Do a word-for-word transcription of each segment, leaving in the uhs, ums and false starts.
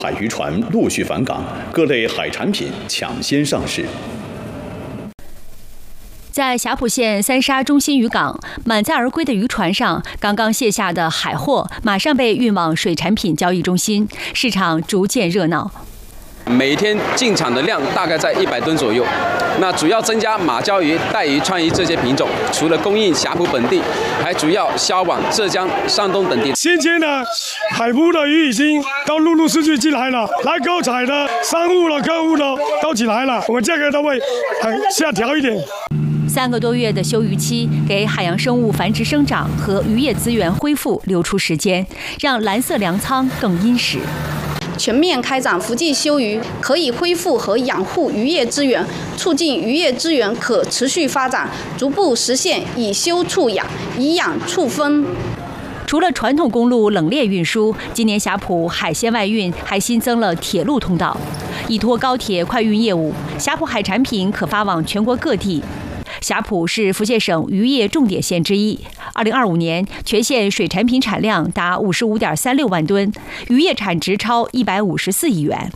海渔船陆续返港，各类海产品抢先上市。 在霞浦县三沙中心渔港，满载而归的渔船上，刚刚卸下的海货马上被运往水产品交易中心，市场逐渐热闹。 每天进场的量大概在一百吨左右，那主要增加马鲛鱼、带鱼、川鱼这些品种，除了供应霞浦本地，还主要销往浙江、山东等地。 新鲜的海捕的鱼已经都陆陆续续进来了，来购采的商户了、客户了都起来了，我们价格都会很下调一点。 三个多月的休渔期，给海洋生物繁殖生长和渔业资源恢复留出时间，让蓝色粮仓更殷实。 全面开展伏季休渔，可以恢复和养护渔业资源，促进渔业资源可持续发展，逐步实现以休促养、以养促分。 除了传统公路冷链运输，今年霞浦海鲜外运还新增了铁路通道，依托高铁快运业务，霞浦海产品可发往全国各地。霞浦是福建省渔业重点县之一。二零二五年，全县水产品产量达五十五点三六万吨，渔业产值超一百五十四亿元。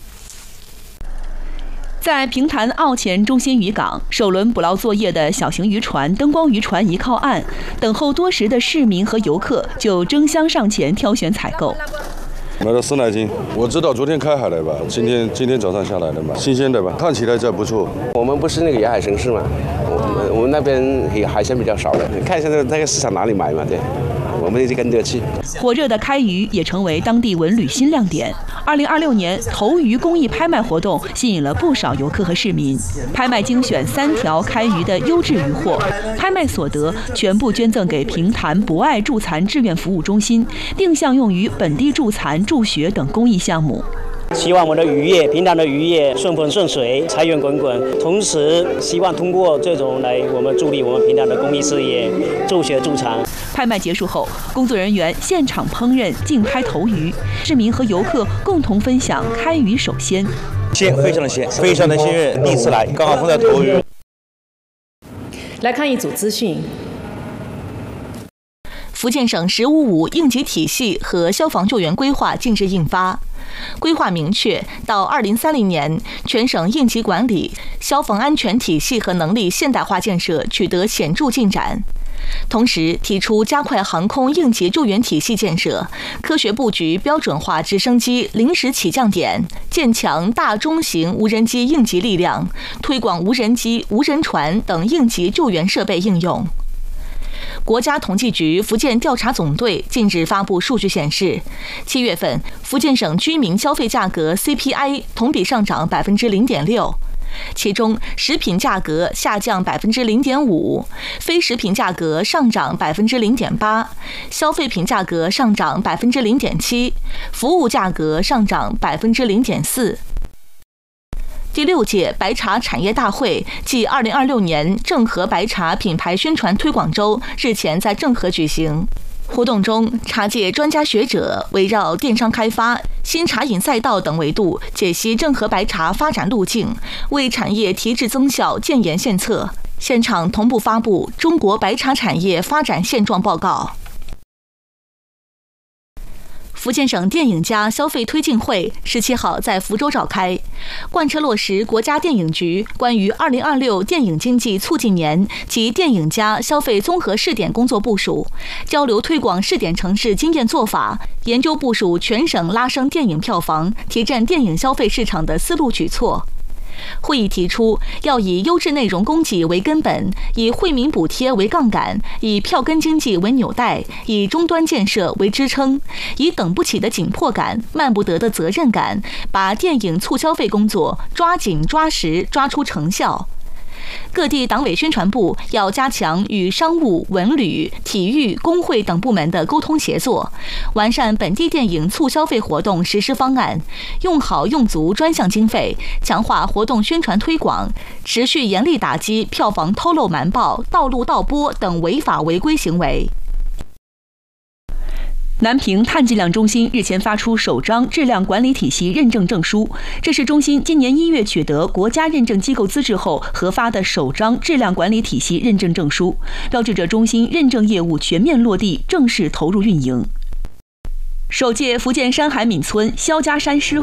在平潭澳前中心渔港，首轮捕捞作业的小型渔船、灯光渔船一靠岸，等候多时的市民和游客就争相上前挑选采购。 买了十来斤，我知道昨天开海来吧，今天今天早上下来的嘛，新鲜的吧，看起来这不错。 我们不是那个沿海城市嘛，我们我们那边海鲜比较少的，看一下那个市场哪里买嘛，对，我们就跟着去。 火热的开渔也成为当地文旅新亮点。二零二六年投渔公益拍卖活动吸引了不少游客和市民，拍卖精选三条开渔的优质渔获，拍卖所得全部捐赠给平潭博爱助残志愿服务中心，定向用于本地助残、助学等公益项目。 希望我们的渔业，平潭的渔业顺风顺水，财源滚滚。同时，希望通过这种来我们助力我们平潭的公益事业，助学助残。 拍卖结束后，工作人员现场烹饪、竞拍投鱼，市民和游客共同分享开渔首鲜。 鲜，非常的鲜，非常的鲜悦，第一次来，刚好碰到投鱼。 来看一组资讯。 福建省“十五五”应急体系和消防救援规划近日印发，规划明确，到二零三零年，全省应急管理、消防安全体系和能力现代化建设取得显著进展。同时，提出加快航空应急救援体系建设，科学布局标准化直升机临时起降点，建强大中型无人机应急力量，推广无人机、无人船等应急救援设备应用。国家统计局福建调查总队近日发布数据显示，七月份福建省居民消费价格 C P I 同比上涨百分之零点六，其中食品价格下降百分之零点五，非食品价格上涨百分之零点八，消费品价格上涨百分之零点七，服务价格上涨百分之零点四。第六届白茶产业大会暨二零二六年正和白茶品牌宣传推广周日前在正和举行。活动中，茶界专家学者围绕电商开发、新茶饮赛道等维度解析正和白茶发展路径，为产业提质增效建言献策。现场同步发布《中国白茶产业发展现状报告》。福建省电影家消费推进会十七号在福州召开，贯彻落实国家电影局关于二零二六电影经济促进年及电影家消费综合试点工作部署，交流推广试点城市经验做法，研究部署全省拉升电影票房、提振电影消费市场的思路举措。会议提出，要以优质内容供给为根本，以惠民补贴为杠杆，以票根经济为纽带，以终端建设为支撑，以等不起的紧迫感、慢不得的责任感，把电影促消费工作抓紧抓实，抓出成效。各地党委宣传部要加强与商务、文旅、体育、工会等部门的沟通协作，完善本地电影促消费活动实施方案，用好用足专项经费，强化活动宣传推广，持续严厉打击票房偷漏瞒报、盗录盗播等违法违规行为。 南平碳计量中心日前发出首张质量管理体系认证证书，这是中心今年一月取得国家认证机构资质后核发的首张质量管理体系认证证书，标志着中心认证业务全面落地，正式投入运营。 首届福建山海闽村萧家山诗